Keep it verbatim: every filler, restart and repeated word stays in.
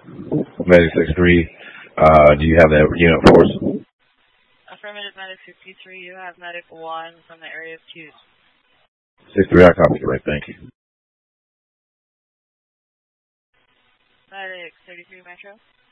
Medic six three, uh, do you have that unit for us? Affirmative, Medic sixty-three. You have Medic one from the area of Q's. six three, I copy you, right, thank you. Medic thirty-three Metro.